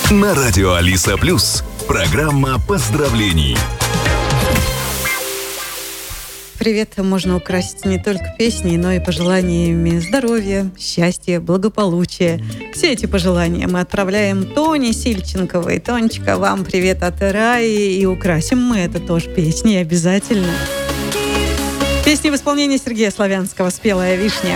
На радио Алиса Плюс. Программа поздравлений. Привет можно украсить не только песней, но и пожеланиями здоровья, счастья, благополучия. Все эти пожелания мы отправляем Тоне Сильченковой. Тонечка, вам привет от Раи. И украсим мы это тоже песней обязательно. Песни в исполнении Сергея Славянского «Спелая вишня».